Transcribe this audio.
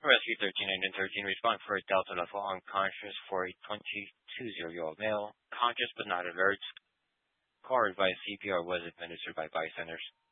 Rescue 13913 respond for a Delta level unconscious for a 22-year-old male, conscious but not alert. Car advised CPR was administered by bystanders.